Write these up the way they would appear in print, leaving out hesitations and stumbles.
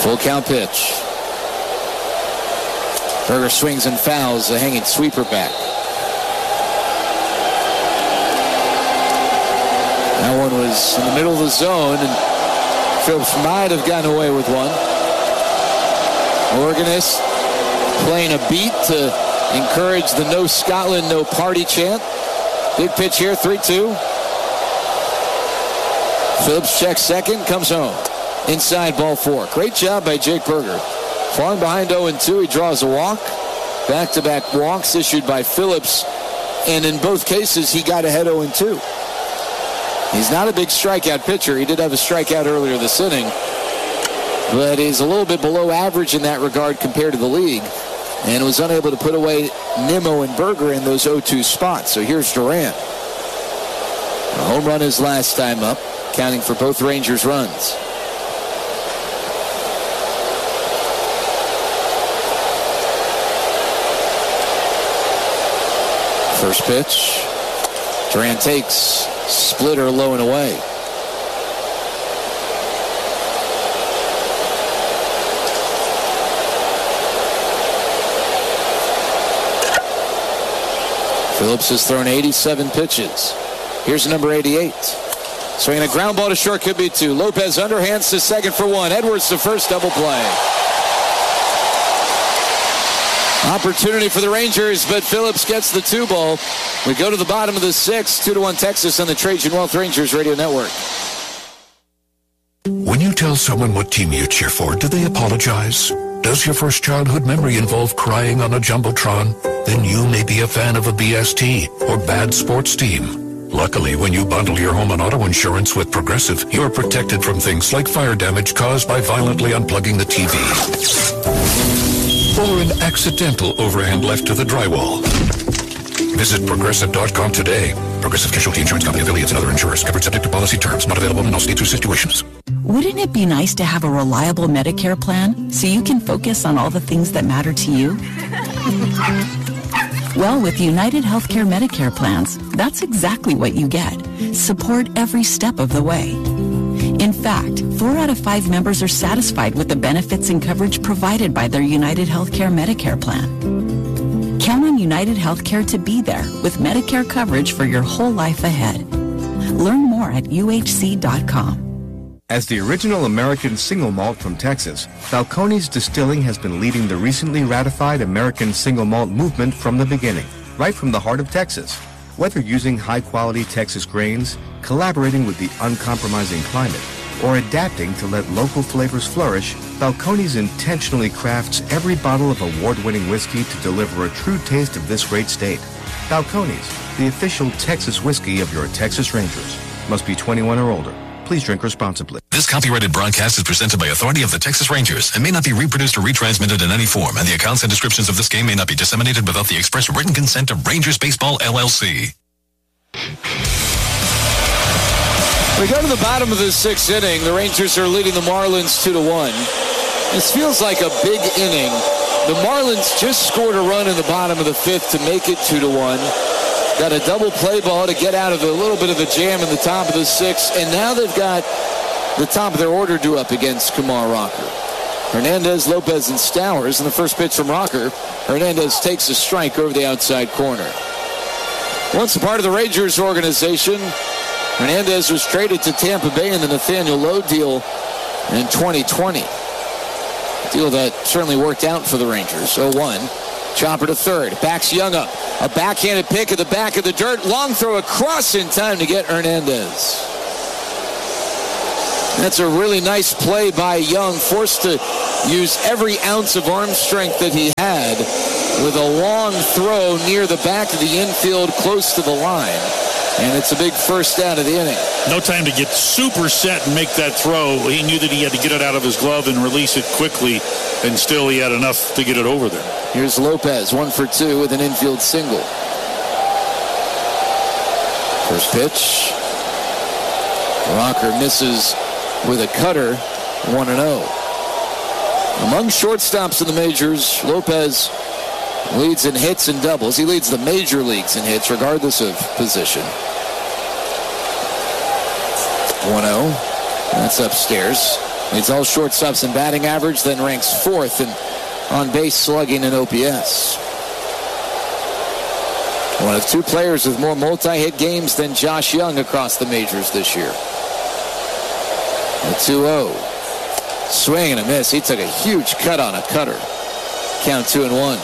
Full count pitch. Berger swings and fouls the hanging sweeper back. That one was in the middle of the zone, and Phillips might have gotten away with one. Organist playing a beat to encourage the No Scotland, No Party chant. Big pitch here, 3-2. Phillips checks second, comes home. Inside, ball 4. Great job by Jake Berger. Falling behind 0-2, he draws a walk. Back-to-back walks issued by Phillips, and in both cases, he got ahead 0-2. He's not a big strikeout pitcher. He did have a strikeout earlier this inning, but he's a little bit below average in that regard compared to the league, and was unable to put away Nimmo and Berger in those 0-2 spots. So here's Duran. A home run his last time up, counting for both Rangers' runs. First pitch. Duran takes. Splitter low and away. Phillips has thrown 87 pitches. Here's number 88. Swinging a ground ball to short, could be 2. Lopez underhands to second for 1. Edwards to first, double play. Opportunity for the Rangers, but Phillips gets the 2 ball. We go to the bottom of the 6th, 2-1 Texas on the Trajan Wealth Rangers Radio Network. When you tell someone what team you cheer for, do they apologize? Does your first childhood memory involve crying on a Jumbotron? Then you may be a fan of a BST or bad sports team. Luckily, when you bundle your home and auto insurance with Progressive, you're protected from things like fire damage caused by violently unplugging the TV. Or an accidental overhand left to the drywall. Visit Progressive.com today. Progressive Casualty Insurance Company, affiliates, and other insurers. Covered subject to policy terms. Not available in all states or situations. Wouldn't it be nice to have a reliable Medicare plan so you can focus on all the things that matter to you? Well, with United Healthcare Medicare plans, that's exactly what you get. Support every step of the way. In fact, 4 out of 5 members are satisfied with the benefits and coverage provided by their United Healthcare Medicare plan. Count on United Healthcare to be there with Medicare coverage for your whole life ahead. Learn more at uhc.com. As the original American single malt from Texas, Balcones Distilling has been leading the recently ratified American single malt movement from the beginning, right from the heart of Texas. Whether using high-quality Texas grains, collaborating with the uncompromising climate, or adapting to let local flavors flourish, Balcones intentionally crafts every bottle of award-winning whiskey to deliver a true taste of this great state. Balcones, the official Texas whiskey of your Texas Rangers. Must be 21 or older. Please drink responsibly. This copyrighted broadcast is presented by authority of the Texas Rangers and may not be reproduced or retransmitted in any form, and the accounts and descriptions of this game may not be disseminated without the express written consent of Rangers Baseball, LLC. We go to the bottom of the 6th inning. The Rangers are leading the Marlins 2-1. This feels like a big inning. The Marlins just scored a run in the bottom of the 5th to make it 2-1. Got a double play ball to get out of a little bit of a jam in the top of the 6th, and now they've got the top of their order due up against Kumar Rocker. Hernandez, Lopez, and Stowers, and the first pitch from Rocker. Hernandez takes a strike over the outside corner. Once a part of the Rangers organization, Hernandez was traded to Tampa Bay in the Nathaniel Lowe deal in 2020. A deal that certainly worked out for the Rangers. 0-1. Chopper to third. Backs Young up. A backhanded pick at the back of the dirt. Long throw across in time to get Hernandez. That's a really nice play by Young, forced to use every ounce of arm strength that he had with a long throw near the back of the infield close to the line. And it's a big first down of the inning. No time to get super set and make that throw. He knew that he had to get it out of his glove and release it quickly, and still he had enough to get it over there. Here's Lopez, 1 for 2 with an infield single. First pitch. Rocker misses with a cutter, 1-0. Among shortstops in the majors, Lopez leads in hits and doubles. He leads the major leagues in hits, regardless of position. 1-0. That's upstairs. Leads all shortstops in batting average, then ranks 4th in on-base slugging and OPS. One of 2 players with more multi-hit games than Josh Young across the majors this year. The 2-0. Swing and a miss. He took a huge cut on a cutter. Count 2-1.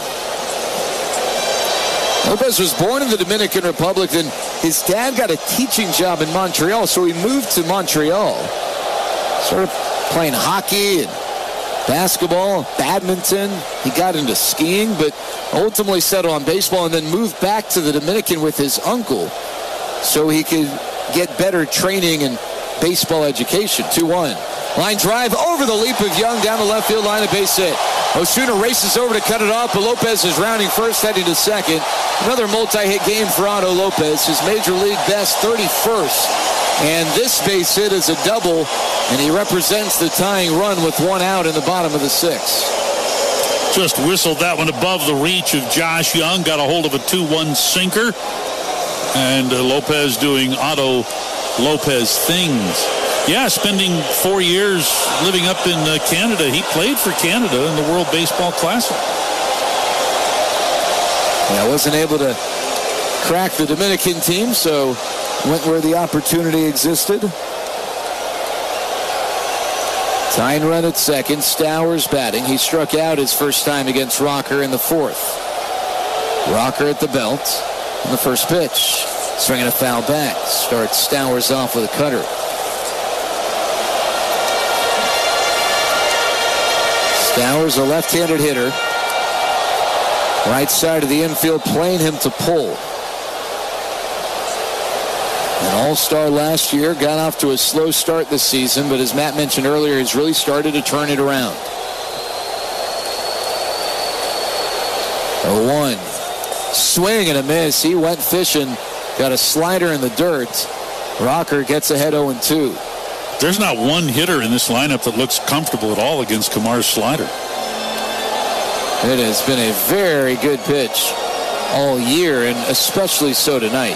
Lopez was born in the Dominican Republic, and his dad got a teaching job in Montreal, so he moved to Montreal. Started playing hockey and basketball, badminton. He got into skiing, but ultimately settled on baseball and then moved back to the Dominican with his uncle so he could get better training and baseball education. 2-1. Line drive over the leap of Young down the left field line, a base hit. Osuna races over to cut it off, but Lopez is rounding first, heading to second. Another multi-hit game for Otto Lopez, his major league best, 31st. And this base hit is a double, and he represents the tying run with 1 out in the bottom of the 6th. Just whistled that one above the reach of Josh Young, got a hold of a 2-1 sinker. And Lopez doing Otto Lopez things. Yeah, spending 4 years living up in Canada. He played for Canada in the World Baseball Classic. Yeah, wasn't able to crack the Dominican team, so went where the opportunity existed. Tying run at second. Stowers batting. He struck out his first time against Rocker in the 4th. Rocker at the belt on the first pitch. Swinging a foul back. Starts Stowers off with a cutter. Stowers, a left-handed hitter. Right side of the infield, playing him to pull. An all-star last year, got off to a slow start this season, but as Matt mentioned earlier, he's really started to turn it around. 0-1. Swing and a miss. He went fishing. Got a slider in the dirt. Rocker gets ahead 0-2. There's not one hitter in this lineup that looks comfortable at all against Kamar's slider. It has been a very good pitch all year, and especially so tonight.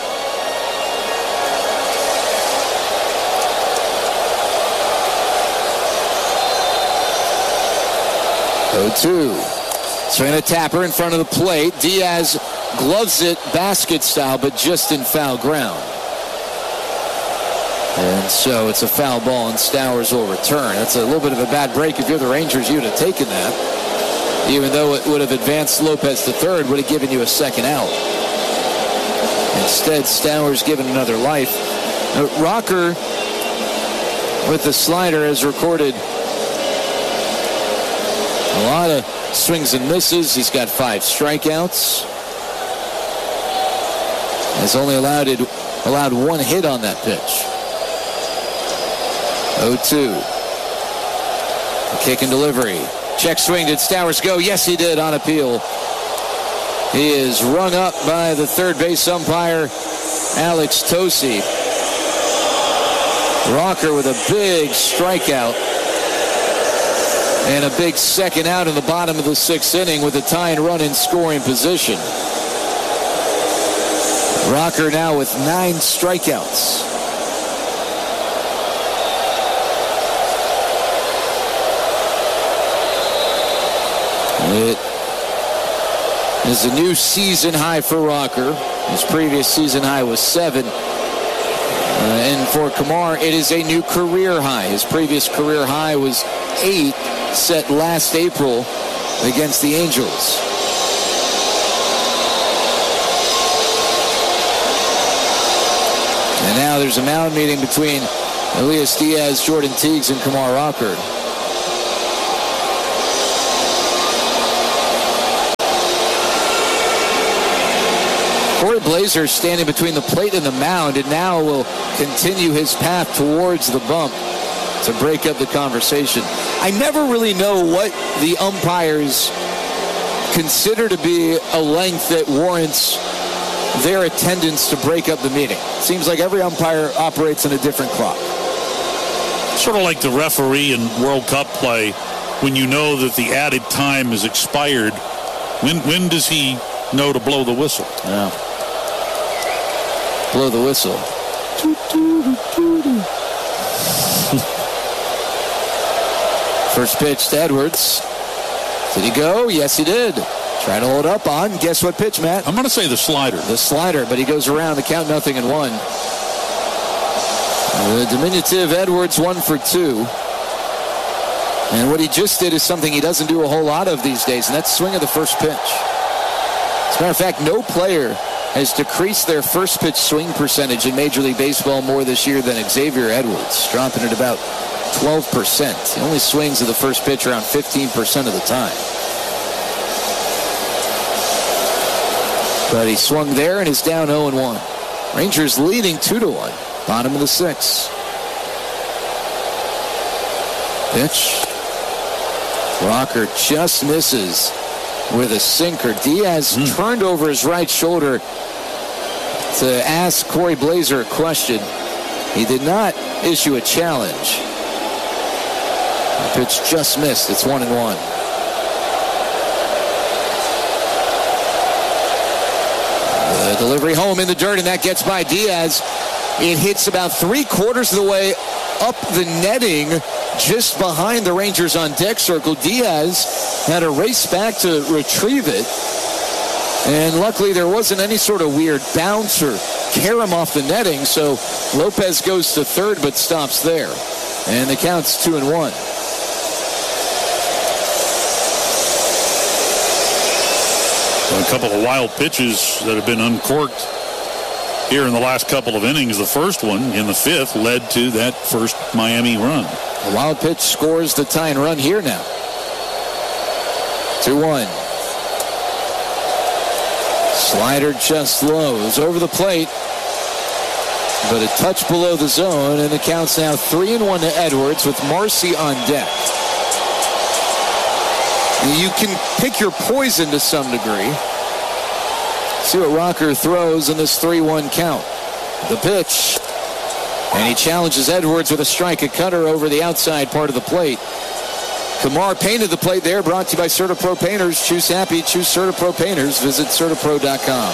Oh-2. Swing a tapper in front of the plate. Diaz gloves it basket style, but just in foul ground. And so it's a foul ball, and Stowers will return. That's a little bit of a bad break. If you're the Rangers, you would have taken that. Even though it would have advanced Lopez to third, would have given you a second out. Instead, Stowers given another life. Rocker with the slider has recorded a lot of swings and misses. He's got 5 strikeouts. Has only allowed 1 hit on that pitch. 0-2. Kick and delivery. Check swing. Did Stowers go? Yes, he did on appeal. He is rung up by the third base umpire, Alex Tosi. Rocker with a big strikeout. And a big second out in the bottom of the 6th inning with a tying run in scoring position. Rocker now with 9 strikeouts. It is a new season high for Rocker. His previous season high was 7. And for Kamar, it is a new career high. His previous career high was 8, set last April against the Angels. And now there's a mound meeting between Elias Diaz, Jordan Teagues, and Kamar Rocker. Corey Blazer standing between the plate and the mound, and now will continue his path towards the bump to break up the conversation. I never really know what the umpires consider to be a length that warrants their attendance to break up the meeting. Seems like every umpire operates in a different clock. Sort of like the referee in World Cup play, when you know that the added time is expired, when does he know to blow the whistle? Yeah. Blow the whistle. First pitch to Edwards. Did he go? Yes, he did. Trying to load up on. Guess what pitch, Matt? I'm going to say the slider. The slider, but he goes around. The count 0-1. The diminutive Edwards 1 for 2. And what he just did is something he doesn't do a whole lot of these days, and that's swing of the first pitch. As a matter of fact, no player has decreased their first pitch swing percentage in Major League Baseball more this year than Xavier Edwards, dropping it about 12%. He only swings at the first pitch around 15% of the time. But he swung there and is down 0-1. Rangers leading 2-1. Bottom of the 6th. Pitch. Rocker just misses with a sinker. Diaz turned over his right shoulder to ask Corey Blazer a question. He did not issue a challenge. The pitch just missed. It's 1-1. The delivery home in the dirt, and that gets by Diaz. It hits about 3/4 of the way up the netting just behind the Rangers on deck circle. Diaz had to race back to retrieve it. And luckily there wasn't any sort of weird bounce or carom off the netting. So Lopez goes to third but stops there. And the count's 2-1. A couple of wild pitches that have been uncorked here in the last couple of innings. The first one in the 5th led to that first Miami run. A wild pitch scores the tying run here now. 2-1. Slider just lows over the plate, but a touch below the zone, and the count's now 3-1 to Edwards with Marcy on deck. You can pick your poison to some degree. See what Rocker throws in this 3-1 count. The pitch. And he challenges Edwards with a strike, a cutter over the outside part of the plate. Kumar painted the plate there, brought to you by CertaPro Painters. Choose happy, choose CertaPro Painters. Visit CertaPro.com.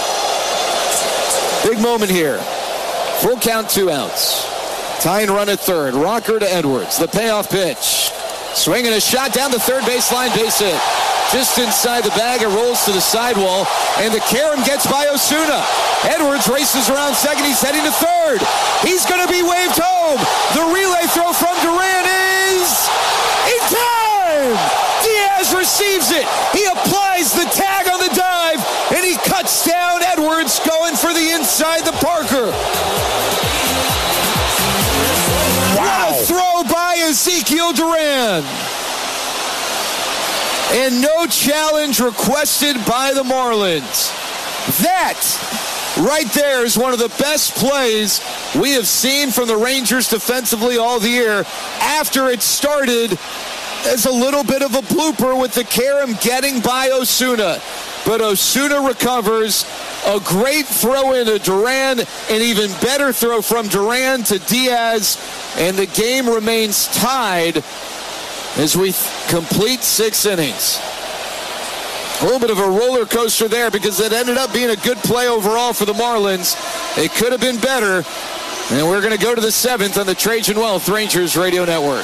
Big moment here. Full count, 2 outs. Tying run at third. Rocker to Edwards. The payoff pitch. Swinging a shot down the third baseline, base hit. Just inside the bag, it rolls to the sidewall, and the carom gets by Osuna. Edwards races around second, he's heading to third. He's going to be waved home. The relay throw from Duran is in time. Diaz receives it. He applies the tag on the dive, and he cuts down Edwards, going for the inside the Parker. Wow. What a throw by Ezekiel Duran. And no challenge requested by the Marlins. That right there is one of the best plays we have seen from the Rangers defensively all the year, after it started as a little bit of a blooper with the carom getting by Osuna. But Osuna recovers. A great throw into Duran, an even better throw from Duran to Diaz, and the game remains tied as we complete 6 innings. A little bit of a roller coaster there, because it ended up being a good play overall for the Marlins. It could have been better. And we're going to go to the 7th on the Trajan Wealth Rangers Radio Network.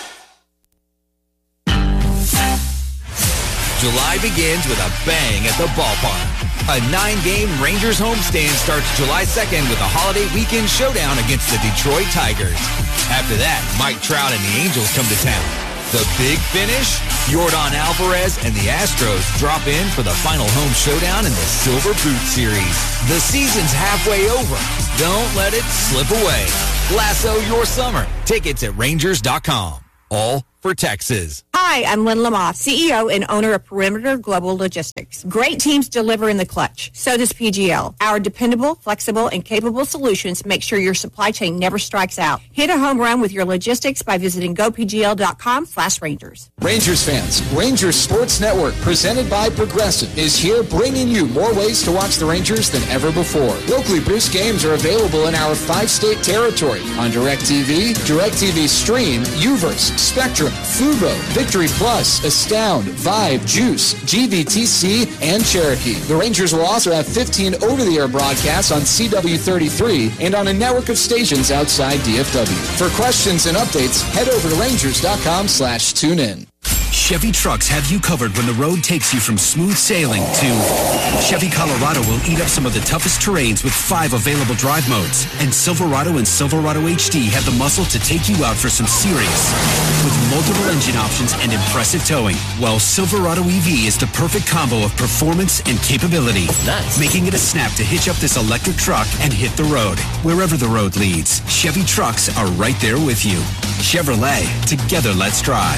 July begins with a bang at the ballpark. A 9-game Rangers homestand starts July 2nd with a holiday weekend showdown against the Detroit Tigers. After that, Mike Trout and the Angels come to town. The big finish? Yordan Alvarez and the Astros drop in for the final home showdown in the Silver Boot Series. The season's halfway over. Don't let it slip away. Lasso your summer. Tickets at Rangers.com. All for Texas. Hi, I'm Lynn Lamothe, CEO and owner of Perimeter Global Logistics. Great teams deliver in the clutch. So does PGL. Our dependable, flexible, and capable solutions make sure your supply chain never strikes out. Hit a home run with your logistics by visiting gopgl.com/Rangers. Rangers fans, Rangers Sports Network, presented by Progressive, is here bringing you more ways to watch the Rangers than ever before. Locally produced games are available in our 5-state territory on DirecTV, DirecTV Stream, Uverse, Spectrum, Fubo, Victory Victory Plus, Astound, Vibe, Juice, GVTC, and Cherokee. The Rangers will also have 15 over-the-air broadcasts on CW33 and on a network of stations outside DFW. For questions and updates, head over to Rangers.com/tunein. Chevy Trucks have you covered when the road takes you from smooth sailing to Chevy Colorado will eat up some of the toughest terrains with 5 available drive modes. And Silverado and Silverado HD have the muscle to take you out for some serious with multiple engine options and impressive towing. While Silverado EV is the perfect combo of performance and capability. Nice. Making it a snap to hitch up this electric truck and hit the road. Wherever the road leads, Chevy Trucks are right there with you. Chevrolet, together let's drive.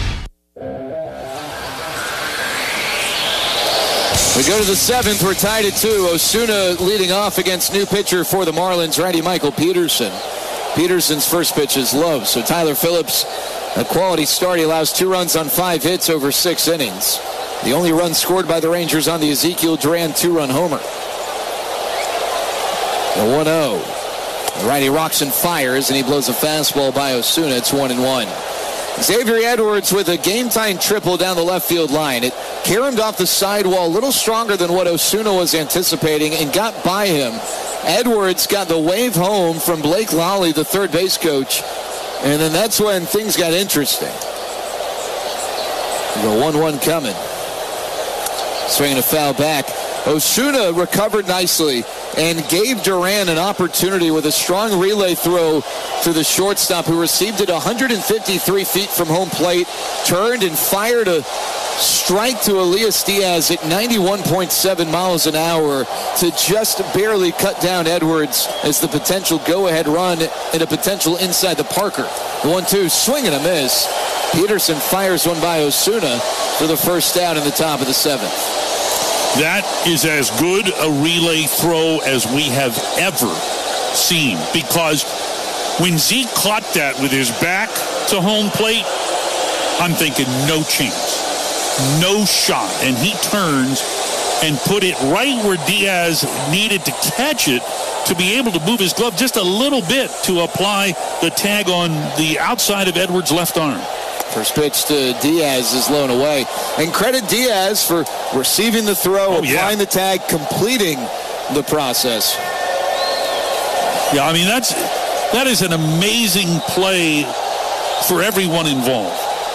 We go to the 7th. We're tied at 2. Osuna leading off against new pitcher for the Marlins, righty Michael Peterson. Peterson's first pitch is low, so Tyler Phillips, a quality start. He allows 2 runs on 5 hits over 6 innings. The only run scored by the Rangers on the Ezekiel Duran 2-run homer. The 1-0. The righty rocks and fires, and he blows a fastball by Osuna. It's 1-1. Xavier Edwards with a game-time triple down the left field line. It caromed off the sidewall a little stronger than what Osuna was anticipating and got by him. Edwards got the wave home from Blake Lally, the third base coach, and then that's when things got interesting. The 1-1 coming. Swinging a foul back. Osuna recovered nicely and gave Duran an opportunity with a strong relay throw to the shortstop, who received it 153 feet from home plate, turned and fired a strike to Elias Diaz at 91.7 miles an hour to just barely cut down Edwards as the potential go-ahead run and a potential inside the Parker. The 1-2, swing and a miss. Peterson fires one by Osuna for the first out in the top of the 7th. That is as good a relay throw as we have ever seen, because when Zeke caught that with his back to home plate, I'm thinking no chance, no shot, and he turns and put it right where Diaz needed to catch it to be able to move his glove just a little bit to apply the tag on the outside of Edwards' left arm. First pitch to Diaz is blown away. And credit Diaz for receiving the throw, applying the tag, completing the process. Yeah, I mean, that is an amazing play for everyone involved.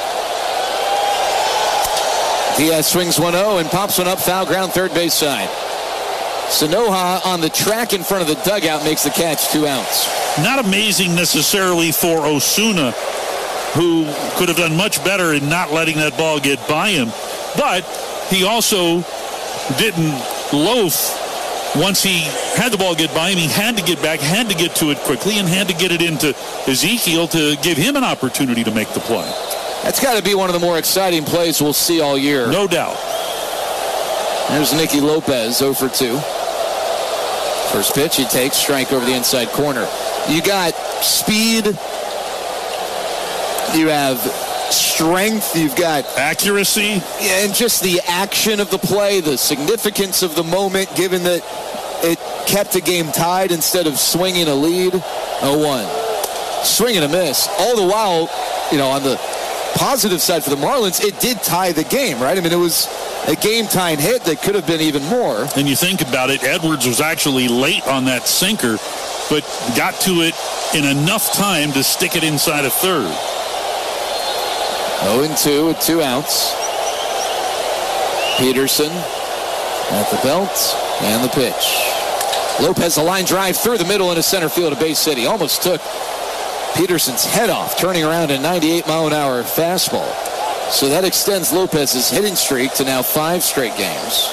Diaz swings 1-0 and pops one up, foul ground, third base side. Sanoja on the track in front of the dugout makes the catch, 2 outs. Not amazing necessarily for Osuna, who could have done much better in not letting that ball get by him. But he also didn't loaf. Once he had the ball get by him, he had to get back, had to get to it quickly, and had to get it into Ezekiel to give him an opportunity to make the play. That's got to be one of the more exciting plays we'll see all year. No doubt. There's Nicky Lopez, 0 for 2. First pitch he takes, strike over the inside corner. You got speed. You have strength. You've got accuracy. Yeah, and just the action of the play, the significance of the moment, given that it kept the game tied instead of swinging a lead. 0-1. Swing and a miss. All the while, on the positive side for the Marlins, it did tie the game, right? I mean, it was a game-tying hit that could have been even more. And you think about it, Edwards was actually late on that sinker, but got to it in enough time to stick it inside of third. 0-2 with 2 outs. Peterson at the belt and the pitch. Lopez, a line drive through the middle into center field of Bay City. Almost took Peterson's head off, turning around a 98-mile-an-hour fastball. So that extends Lopez's hitting streak to now 5 straight games.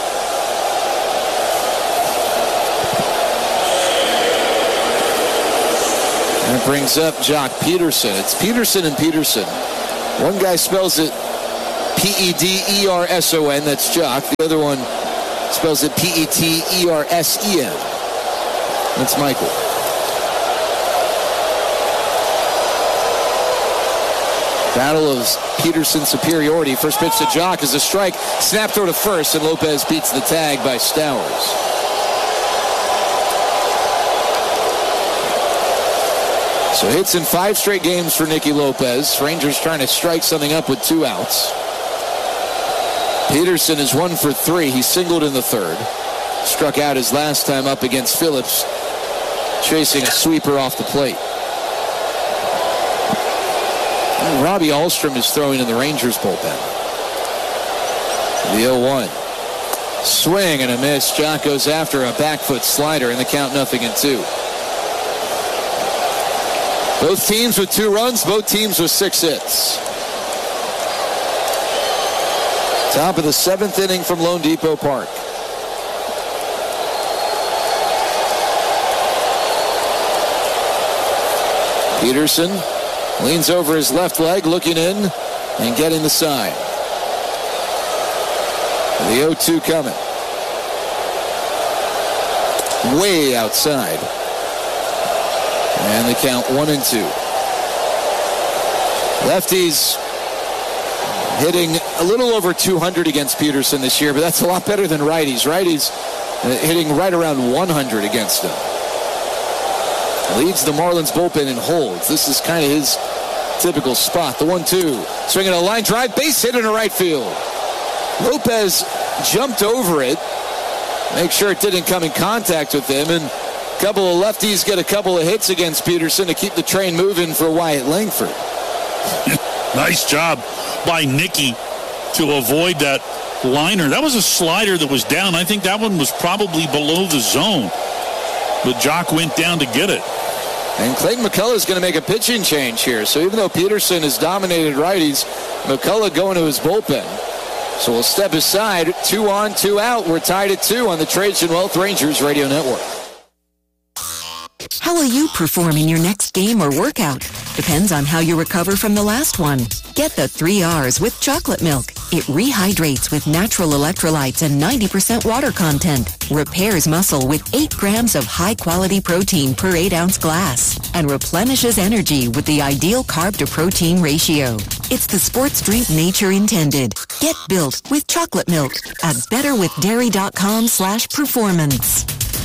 That brings up Jock Peterson. It's Peterson and Peterson. One guy spells it P-E-D-E-R-S-O-N. That's Jock. The other one spells it P-E-T-E-R-S-E-N. That's Michael. Battle of Peterson superiority. First pitch to Jock is a strike. Snap throw to first, and Lopez beats the tag by Stowers. So hits in 5 straight games for Nicky Lopez. Rangers trying to strike something up with 2 outs. Peterson is 1 for 3. He singled in the 3rd. Struck out his last time up against Phillips, chasing a sweeper off the plate. And Robbie Ahlstrom is throwing in the Rangers bullpen. The 0-1. Swing and a miss. Jock goes after a back foot slider in the count 0-2. Both teams with 2 runs, both teams with 6 hits. Top of the 7th inning from Lone Depot Park. Peterson leans over his left leg, looking in and getting the sign. The 0-2 coming. Way outside. And the count 1-2. Lefties hitting a little over 200 against Peterson this year, but that's a lot better than righties. Righties hitting right around 100 against him. Leads the Marlins bullpen in holds. This is kind of his typical spot. The 1-2. Swinging a line drive, base hit into right field. Lopez jumped over it. Make sure it didn't come in contact with him. And a couple of lefties get a couple of hits against Peterson to keep the train moving for Wyatt Langford. Nice job by Nicky to avoid that liner. That was a slider that was down. I think that one was probably below the zone. But Jock went down to get it. And Clayton McCullough is going to make a pitching change here. So even though Peterson has dominated righties, McCullough going to his bullpen. So we'll step aside. 2 on, 2 out. We're tied at 2 on the Trajan Wealth Rangers Radio Network. How will you perform in your next game or workout? Depends on how you recover from the last one. Get the 3 R's with chocolate milk. It rehydrates with natural electrolytes and 90% water content. Repairs muscle with 8 grams of high-quality protein per 8-ounce glass. And replenishes energy with the ideal carb-to-protein ratio. It's the sports drink nature intended. Get built with chocolate milk at betterwithdairy.com/performance.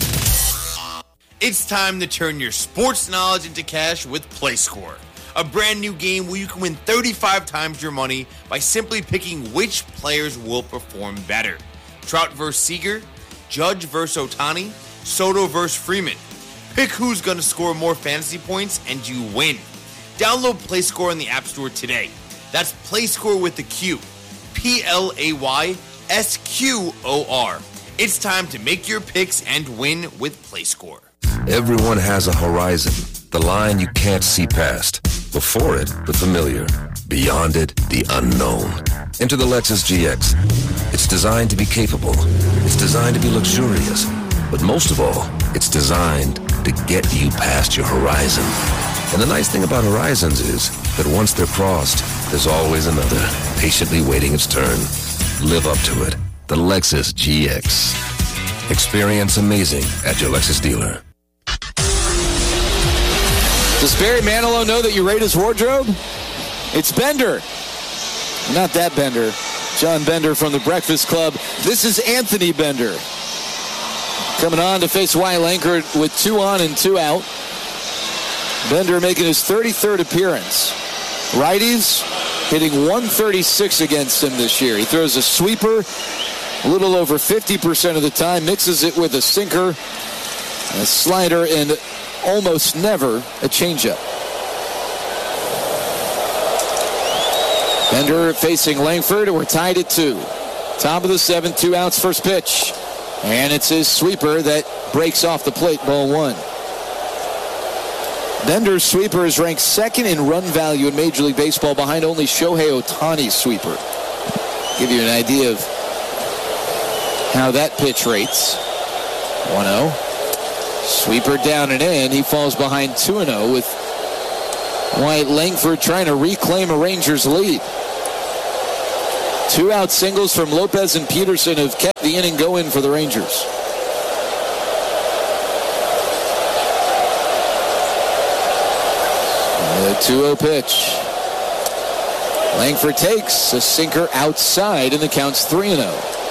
It's time to turn your sports knowledge into cash with PlayScore. A brand new game where you can win 35 times your money by simply picking which players will perform better. Trout versus Seager, Judge versus Ohtani, Soto versus Freeman. Pick who's going to score more fantasy points and you win. Download PlayScore in the App Store today. That's PlayScore with the Q. PLAYSQOR. It's time to make your picks and win with PlayScore. Everyone has a horizon, the line you can't see past. Before it, the familiar. Beyond it, the unknown. Enter the Lexus GX. It's designed to be capable. It's designed to be luxurious. But most of all, it's designed to get you past your horizon. And the nice thing about horizons is that once they're crossed, there's always another, patiently waiting its turn. Live up to it. The Lexus GX. Experience amazing at your Lexus dealer. Does Barry Manilow know that you rate his wardrobe? It's Bender. Not that Bender. John Bender from the Breakfast Club. This is Anthony Bender. Coming on to face Wyatt Langford with 2 on and 2 out. Bender making his 33rd appearance. Righties hitting 136 against him this year. He throws a sweeper a little over 50% of the time, mixes it with a sinker, a slider, and almost never a changeup. Bender facing Langford. We're tied at 2. Top of the 7th, 2 outs, first pitch. And it's his sweeper that breaks off the plate, ball 1. Bender's sweeper is ranked 2nd in run value in Major League Baseball behind only Shohei Ohtani's sweeper. Give you an idea of how that pitch rates. 1-0. Sweeper down and in. He falls behind 2-0 with Wyatt Langford trying to reclaim a Rangers lead. 2-out singles from Lopez and Peterson have kept the inning going for the Rangers. The 2-0 pitch. Langford takes a sinker outside and the count's 3-0.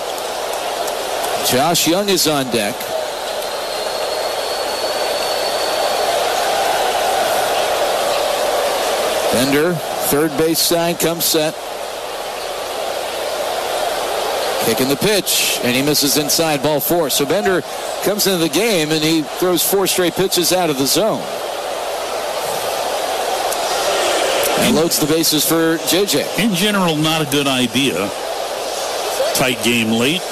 Josh Young is on deck. Bender, third base side, comes set. Kicking the pitch, and he misses inside, ball 4. So Bender comes into the game, and he throws 4 straight pitches out of the zone. And loads the bases for JJ. In general, not a good idea. Tight game late.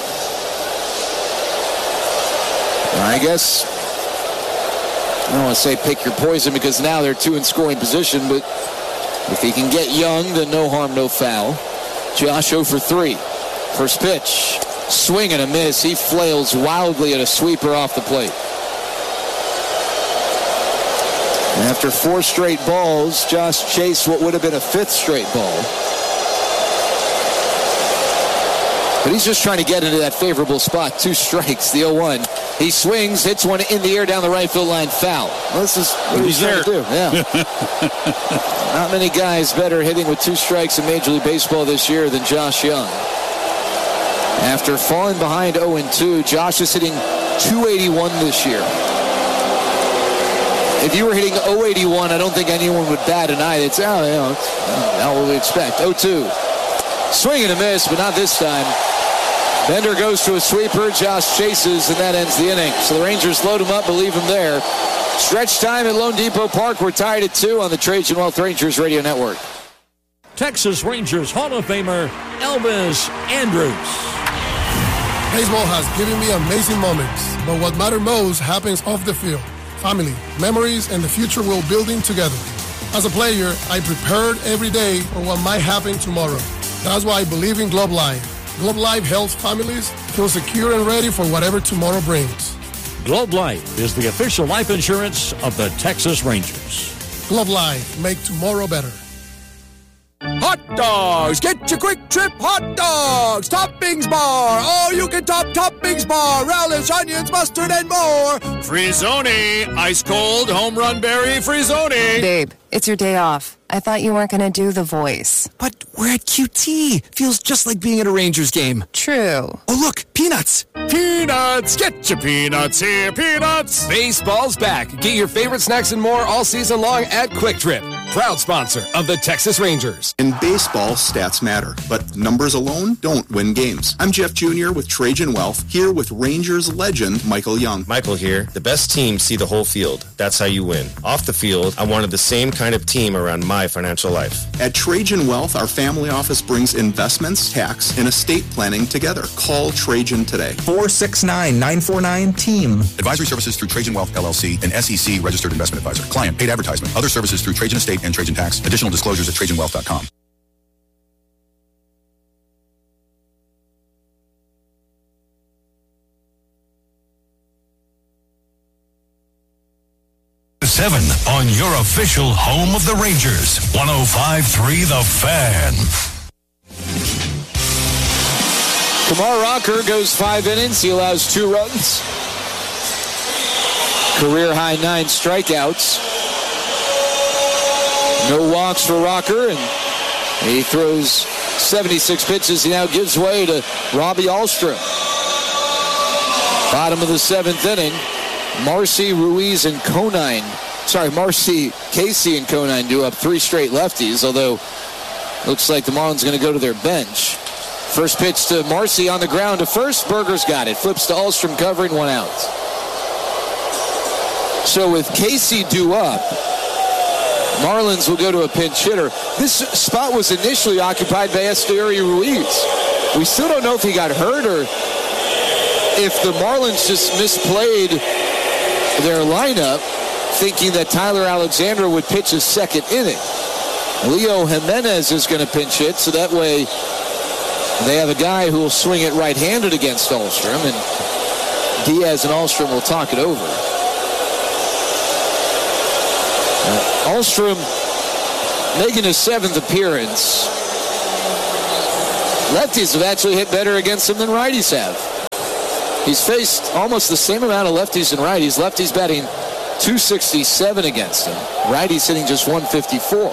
I guess I don't want to say pick your poison because now they're 2 in scoring position, but if he can get Young, then no harm, no foul. Josh 0 for 3. First pitch, swing and a miss. He flails wildly at a sweeper off the plate. And after 4 straight balls, Josh chased what would have been a 5th straight ball. But he's just trying to get into that favorable spot. 2 strikes, the 0-1. He swings, hits one in the air down the right field line, foul. Well, this is what he's trying to do. Yeah. Not many guys better hitting with 2 strikes in Major League Baseball this year than Josh Young. After falling behind 0-2, Josh is hitting .281 this year. If you were hitting .081, I don't think anyone would bat an eye. It's not what we expect. 0-2. Swing and a miss, but not this time. Bender goes to a sweeper. Josh chases, and that ends the inning. So the Rangers load him up, believe him there. Stretch time at Lone Depot Park. We're tied at 2 on the Trajan Wealth Rangers Radio Network. Texas Rangers Hall of Famer Elvis Andrus. Baseball has given me amazing moments, but what matters most happens off the field. Family, memories, and the future we're building together. As a player, I prepared every day for what might happen tomorrow. That's why I believe in Globe Life. Globe Life helps families feel secure and ready for whatever tomorrow brings. Globe Life is the official life insurance of the Texas Rangers. Globe Life, make tomorrow better. Hot dogs! Get your Quick Trip hot dogs! Toppings bar! All you can toppings bar! Relish, onions, mustard, and more! Frizzoni! Ice cold, home run berry Frizzoni! Babe, it's your day off. I thought you weren't going to do the voice. But we're at QT. Feels just like being at a Rangers game. True. Oh, look, peanuts. Peanuts! Get your peanuts here, peanuts! Baseball's back. Get your favorite snacks and more all season long at Quick Trip. Proud sponsor of the Texas Rangers. In baseball, stats matter, but numbers alone don't win games. I'm Jeff Jr. with Trajan Wealth, here with Rangers legend Michael Young. Michael here. The best teams see the whole field. That's how you win. Off the field, I wanted the same kind of team around my financial life. At Trajan Wealth, our family office brings investments, tax, and estate planning together. Call Trajan today. 469-949-TEAM. Advisory services through Trajan Wealth, LLC, an SEC registered investment advisor. Client paid advertisement. Other services through Trajan Estate and Trajan Tax. Additional disclosures at TrajanWealth.com. Seven on your official home of the Rangers. 105.3 The Fan. Kumar Rocker goes 5 innings. He allows 2 runs. Career high 9 strikeouts. No walks for Rocker, and he throws 76 pitches. He now gives way to Robbie Ahlstrom. Bottom of the 7th inning. Marcy, Ruiz, and Conine. Marcy, Casey, and Conine do up 3 straight lefties, although looks like the Marlins going to go to their bench. First pitch to Marcy on the ground to first. Berger's got it. Flips to Ahlstrom covering, 1 out. So with Casey due up, Marlins will go to a pinch hitter. This spot was initially occupied by Esteury Ruiz. We still don't know if he got hurt or if the Marlins just misplayed their lineup, thinking that Tyler Alexander would pitch his 2nd inning. Leo Jimenez is going to pinch hit, so that way they have a guy who will swing it right-handed against Ahlstrom, and Diaz and Ahlstrom will talk it over. Ahlstrom making his 7th appearance. Lefties have actually hit better against him than righties have. He's faced almost the same amount of lefties and righties. Lefties batting .267 against him. Righties hitting just .154.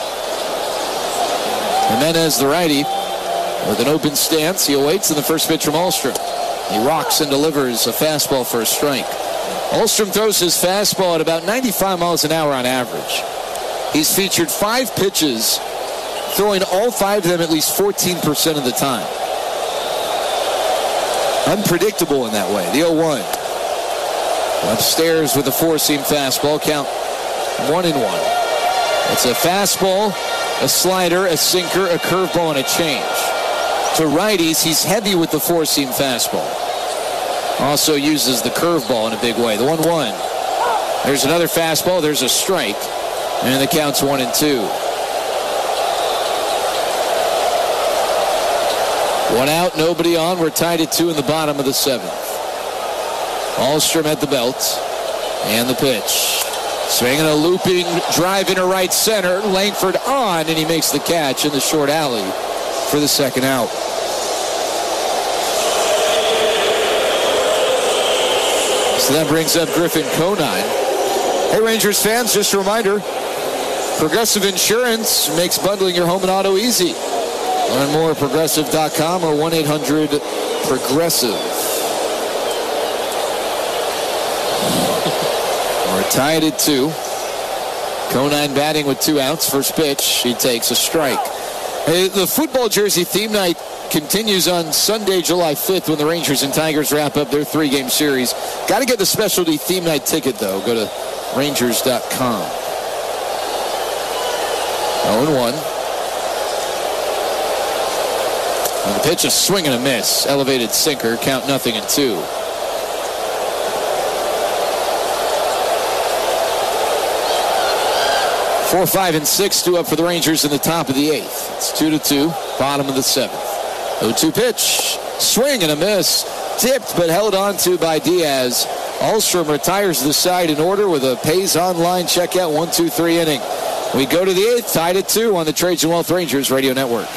Jimenez, the righty, with an open stance. He awaits in the first pitch from Ahlstrom. He rocks and delivers a fastball for a strike. Ahlstrom throws his fastball at about 95 miles an hour on average. He's featured 5 pitches, throwing all 5 of them at least 14% of the time. Unpredictable in that way. The 0-1. Upstairs with a 4-seam fastball. Count 1-1. It's a fastball, a slider, a sinker, a curveball, and a change. To righties, he's heavy with the 4-seam fastball. Also uses the curveball in a big way. The 1-1. There's another fastball. There's a strike. And the count's 1-2. 1 out, nobody on. We're tied at 2 in the bottom of the 7th. Ahlstrom at the belt. And the pitch. Swinging a looping drive into right center. Langford on, and he makes the catch in the short alley for the 2nd out. So that brings up Griffin Conine. Hey, Rangers fans, just a reminder, Progressive Insurance makes bundling your home and auto easy. Learn more at Progressive.com or 1-800-PROGRESSIVE. We're tied at 2. Conine batting with 2 outs. First pitch, he takes a strike. Hey, the football jersey theme night continues on Sunday, July 5th, when the Rangers and Tigers wrap up their 3-game series. Got to get the specialty theme night ticket, though. Go to Rangers.com. 0-1. And the pitch, a swing and a miss. Elevated sinker. Count 0-2. 4, 5, and 6, 2 up for the Rangers in the top of the 8th. It's 2-2, bottom of the 7th. 0-2 pitch, swing and a miss. Tipped but held on to by Diaz. Ahlstrom retires the side in order with a Pays Online checkout 1-2-3 inning. We go to the 8th, tied at 2 on the Trajan Wealth Rangers Radio Network.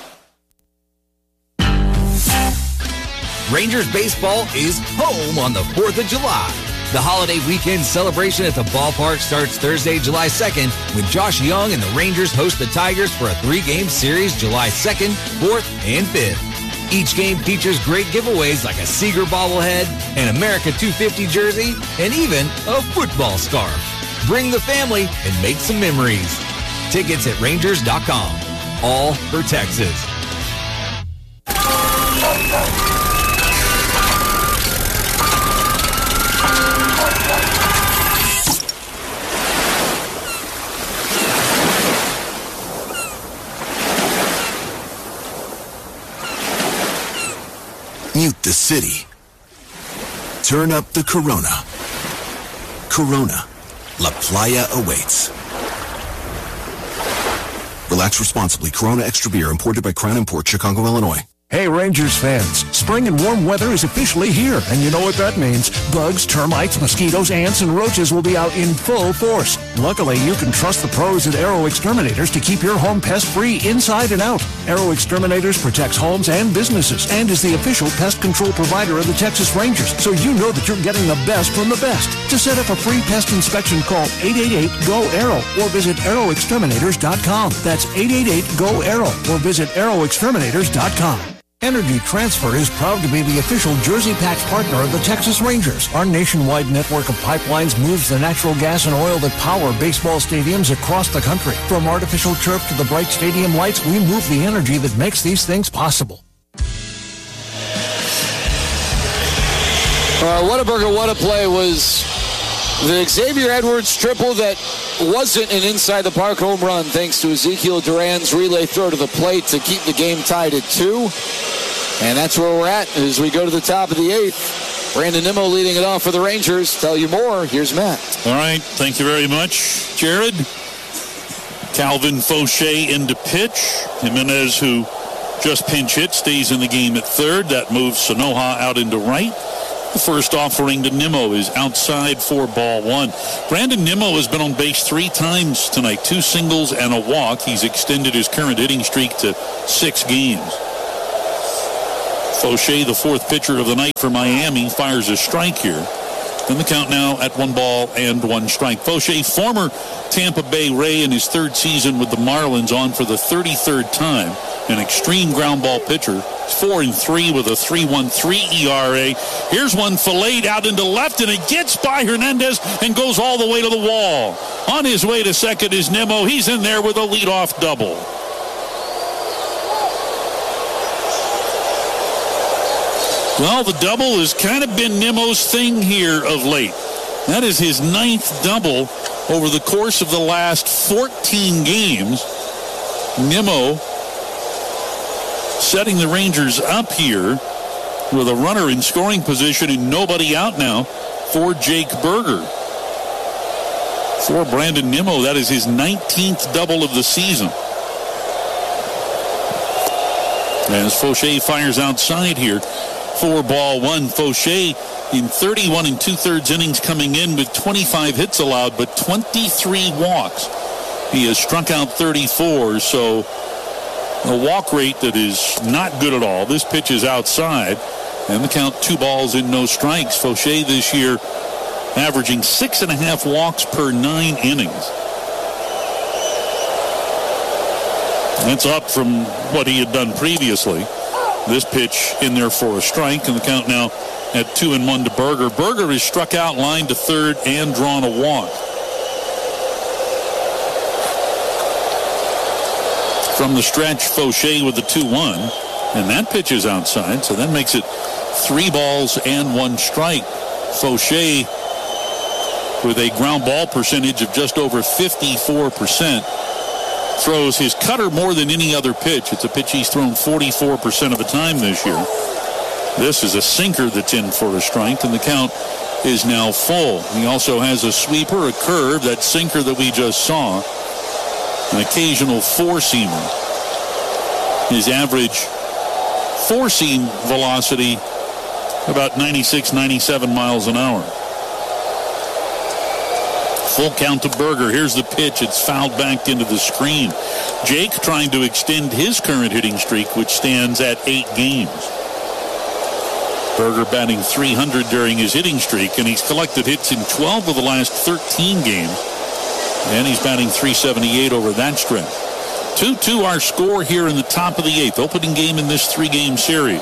Rangers baseball is home on the 4th of July. The holiday weekend celebration at the ballpark starts Thursday, July 2nd, when Josh Young and the Rangers host the Tigers for a 3-game series July 2nd, 4th, and 5th. Each game features great giveaways like a Seager bobblehead, an America 250 jersey, and even a football scarf. Bring the family and make some memories. Tickets at Rangers.com. All for Texas. Mute the city. Turn up the Corona. Corona. La Playa awaits. Relax responsibly. Corona Extra Beer, imported by Crown Import, Chicago, Illinois. Hey, Rangers fans, spring and warm weather is officially here, and you know what that means. Bugs, termites, mosquitoes, ants, and roaches will be out in full force. Luckily, you can trust the pros at Aero Exterminators to keep your home pest-free inside and out. Aero Exterminators protects homes and businesses and is the official pest control provider of the Texas Rangers, so you know that you're getting the best from the best. To set up a free pest inspection, call 888-GO-AERO or visit aeroexterminators.com. That's 888-GO-AERO or visit aeroexterminators.com. Energy Transfer is proud to be the official Jersey Pack partner of the Texas Rangers. Our nationwide network of pipelines moves the natural gas and oil that power baseball stadiums across the country. From artificial turf to the bright stadium lights, we move the energy that makes these things possible. Whataburger, what a play was the Xavier Edwards triple that wasn't an inside-the-park home run thanks to Ezekiel Duran's relay throw to the plate to keep the game tied at 2. And that's where we're at as we go to the top of the 8th. Brandon Nimmo leading it off for the Rangers. Tell you more, here's Matt. All right, thank you very much, Jared. Calvin Fauché into pitch. Jimenez, who just pinch hit, stays in the game at third. That moves Sanoja out into right. The first offering to Nimmo is outside for ball 1. Brandon Nimmo has been on base 3 times tonight, 2 singles and a walk. He's extended his current hitting streak to 6 games. Fauché, the 4th pitcher of the night for Miami, fires a strike here. And the count now at 1 ball and 1 strike. Fauché, former Tampa Bay Ray in his 3rd season with the Marlins, on for the 33rd time. an extreme ground ball pitcher. 4-3 with a 3.13 ERA. Here's one filleted out into left, and it gets by Hernandez and goes all the way to the wall. On his way to second is Nimmo. He's in there with a leadoff double. Well, the double has kind of been Nimmo's thing here of late. That is his 9th double over the course of the last 14 games. Nimmo setting the Rangers up here with a runner in scoring position and nobody out now for Jake Burger. For Brandon Nimmo, that is his 19th double of the season. As Fauché fires outside here for ball one. Fauché in 31 2/3 innings coming in with 25 hits allowed, but 23 walks. He has struck out 34, so a walk rate that is not good at all. This pitch is outside, and the count 2 balls and no strikes. Fauché this year averaging 6.5 walks per 9 innings. That's up from what he had done previously. This pitch in there for a strike, and the count now at 2-1 to Burger. Burger is struck out, lined to third, and drawn a walk. From the stretch, Fauché with the 2-1, and that pitch is outside, so that makes it 3 balls and 1 strike. Fauché with a ground ball percentage of just over 54%. Throws his cutter more than any other pitch. It's a pitch he's thrown 44% of the time this year. This is a sinker that's in for a strike, and the count is now full. He also has a sweeper, a curve, that sinker that we just saw, an occasional 4-seamer. His average 4-seam velocity about 96, 97 miles an hour. Full count to Burger. Here's the pitch. It's fouled back into the screen. Jake trying to extend his current hitting streak, which stands at 8 games. Burger batting .300 during his hitting streak, and he's collected hits in 12 of the last 13 games. And he's batting .378 over that stretch. 2-2 our score here in the top of the 8th. Opening game in this 3-game series.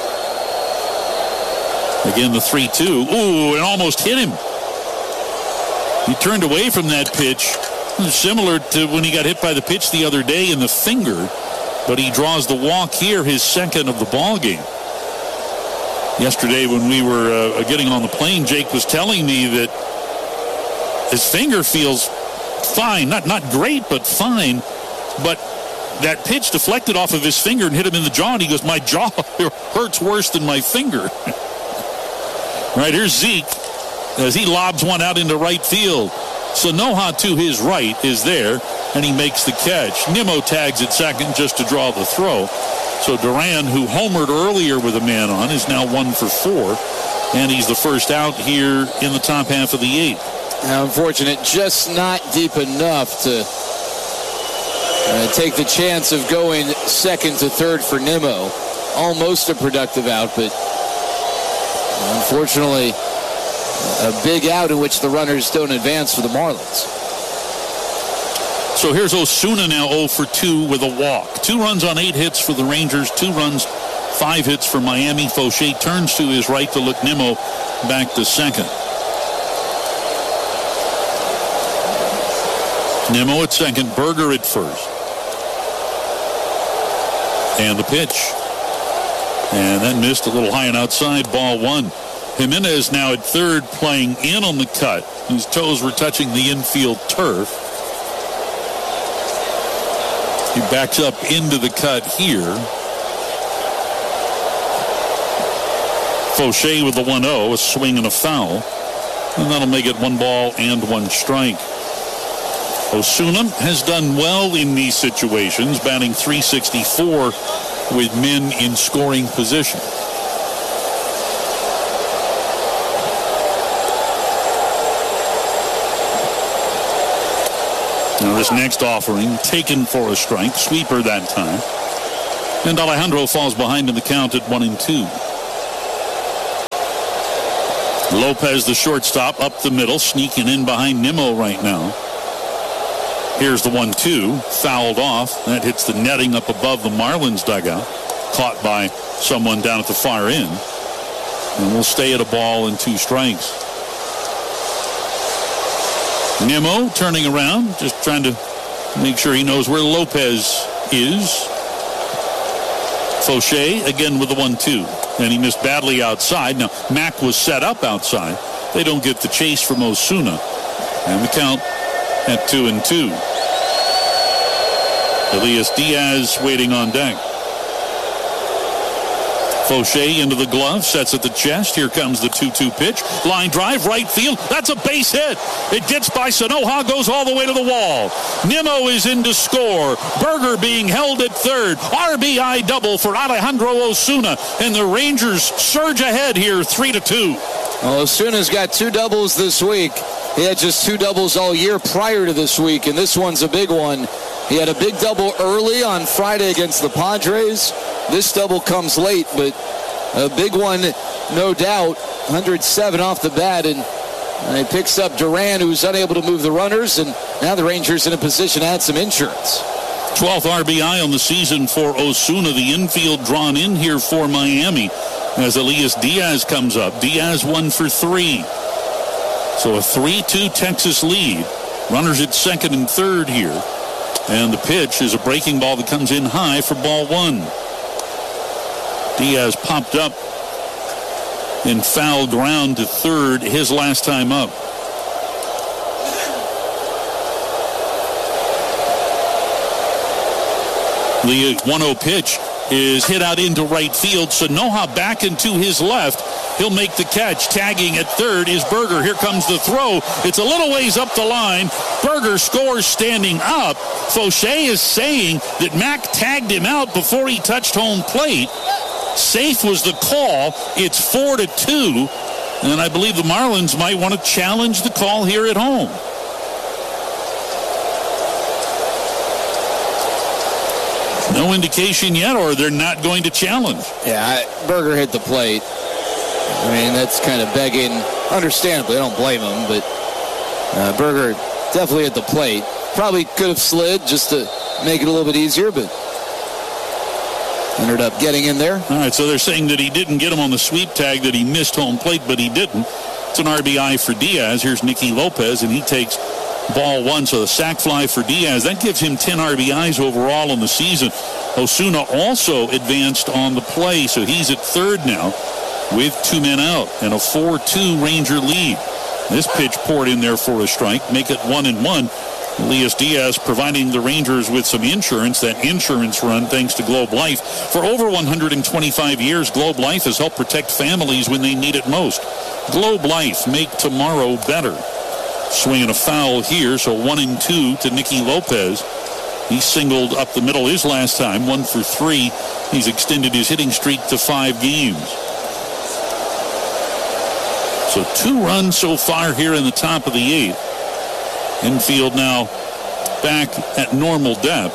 Again, the 3-2. Ooh, it almost hit him. He turned away from that pitch, similar to when he got hit by the pitch the other day in the finger, but he draws the walk here, his 2nd of the ball game. Yesterday when we were getting on the plane, Jake was telling me that his finger feels fine, not great, but fine, but that pitch deflected off of his finger and hit him in the jaw, and he goes, my jaw hurts worse than my finger. Right, here's Zeke as he lobs one out into right field. Sanoja to his right is there, and he makes the catch. Nimmo tags at second just to draw the throw. So Duran, who homered earlier with a man on, is now 1 for 4, and he's the first out here in the top half of the 8th. Unfortunate, just not deep enough to take the chance of going 2nd to 3rd for Nimmo. Almost a productive out, but unfortunately a big out in which the runners don't advance for the Marlins. So here's Osuna now 0 for 2 with a walk. 2 runs on 8 hits for the Rangers, 2 runs, 5 hits for Miami. Fauché turns to his right to look Nimmo back to second. Nimmo at second, Burger at first. And the pitch. And that missed a little high and outside, ball 1. Jimenez now at third, playing in on the cut. His toes were touching the infield turf. He backs up into the cut here. Fauché with the 1-0, a swing and a foul. And that'll make it 1 ball and 1 strike. Osuna has done well in these situations, batting .364 with men in scoring position. Now this next offering, taken for a strike, sweeper that time. And Alejandro falls behind in the count at 1-2. Lopez, the shortstop, up the middle, sneaking in behind Nimmo right now. Here's the 1-2, fouled off. That hits the netting up above the Marlins dugout. Caught by someone down at the far end. And we'll stay at a ball and 2 strikes. Nimmo turning around, just trying to make sure he knows where Lopez is. Fauché again with the 1-2. And he missed badly outside. Now, Mack was set up outside. They don't get the chase from Osuna. And the count at 2-2. Elias Diaz waiting on deck. Fauché into the glove, sets at the chest. Here comes the 2-2 pitch. Line drive, right field. That's a base hit. It gets by Sanoja, goes all the way to the wall. Nimmo is in to score. Berger being held at third. RBI double for Alejandro Osuna. And the Rangers surge ahead here, 3-2. Well, Osuna's got 2 doubles this week. He had just 2 doubles all year prior to this week, and this one's a big one. He had a big double early on Friday against the Padres. This double comes late, but a big one, no doubt. 107 off the bat, and he picks up Duran, who's unable to move the runners, and now the Rangers in a position to add some insurance. 12th RBI on the season for Osuna. The infield drawn in here for Miami as Elias Diaz comes up. Diaz 1 for 3. So a 3-2 Texas lead. Runners at second and third here. And the pitch is a breaking ball that comes in high for ball 1. Diaz popped up in foul ground to third his last time up. The 1-0 pitch is hit out into right field. Sanoja back into his left. He'll make the catch. Tagging at third is Berger. Here comes the throw. It's a little ways up the line. Berger scores standing up. Fauché is saying that Mack tagged him out before he touched home plate. Safe was the call. It's 4-2. And I believe the Marlins might want to challenge the call here at home. No indication yet, or they're not going to challenge. Yeah, Berger hit the plate. I mean, that's kind of begging. Understandably, I don't blame him, but Berger definitely hit the plate. Probably could have slid just to make it a little bit easier, but ended up getting in there. All right, so they're saying that he didn't get him on the sweep tag, that he missed home plate, but he didn't. It's an RBI for Diaz. Here's Nicky Lopez, and he takes ball 1, so the sac fly for Diaz. That gives him 10 RBIs overall in the season. Osuna also advanced on the play, so he's at third now with 2 men out and a 4-2 Ranger lead. This pitch poured in there for a strike, make it 1-1. Elias Diaz providing the Rangers with some insurance, that insurance run thanks to Globe Life. For over 125 years, Globe Life has helped protect families when they need it most. Globe Life, make tomorrow better. Swinging a foul here, so 1-2 to Nicky Lopez. He singled up the middle his last time, 1 for 3. He's extended his hitting streak to 5 games. So 2 runs so far here in the top of the 8th. Infield now back at normal depth.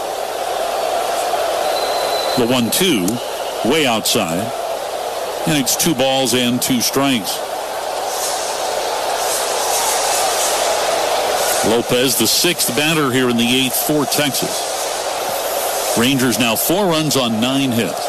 The 1-2 way outside. And it's 2 balls and 2 strikes. Lopez, the 6th batter here in the 8th for Texas. Rangers now 4 runs on 9 hits.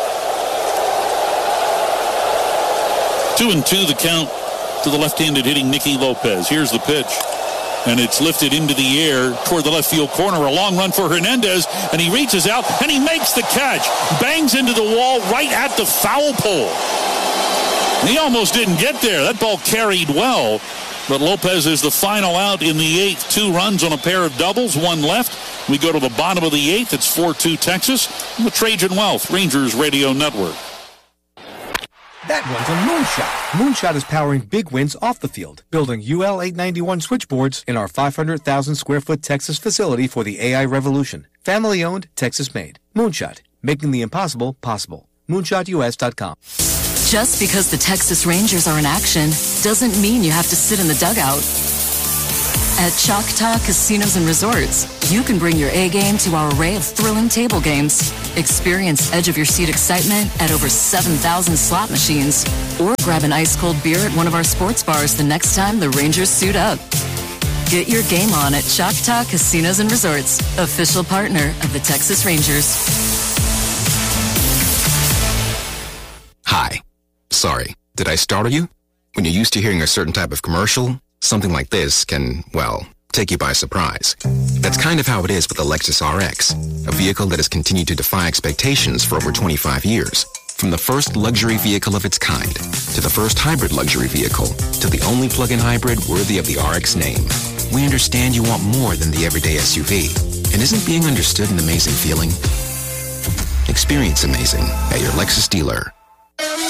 2-2 the count to the left-handed hitting Nicky Lopez. Here's the pitch. And it's lifted into the air toward the left field corner. A long run for Hernandez, and he reaches out, and he makes the catch. Bangs into the wall right at the foul pole. He almost didn't get there. That ball carried well. But Lopez is the final out in the 8th. 2 runs on a pair of doubles, 1 left. We go to the bottom of the 8th. It's 4-2 Texas. The Trajan Wealth Rangers Radio Network. That one's a Moonshot. Moonshot is powering big wins off the field, building UL 891 switchboards in our 500,000 square foot Texas facility for the AI revolution. Family owned, Texas made. Moonshot, making the impossible possible. MoonshotUS.com. Just because the Texas Rangers are in action doesn't mean you have to sit in the dugout. At Choctaw Casinos and Resorts, you can bring your A game to our array of thrilling table games. Experience edge-of-your-seat excitement at over 7,000 slot machines. Or grab an ice-cold beer at one of our sports bars the next time the Rangers suit up. Get your game on at Choctaw Casinos and Resorts, official partner of the Texas Rangers. Hi. Sorry, did I startle you? When you're used to hearing a certain type of commercial, something like this can, well, take you by surprise. That's kind of how it is with the Lexus RX, a vehicle that has continued to defy expectations for over 25 years. From the first luxury vehicle of its kind, to the first hybrid luxury vehicle, to the only plug-in hybrid worthy of the RX name. We understand you want more than the everyday SUV. And isn't being understood an amazing feeling? Experience amazing at your Lexus dealer.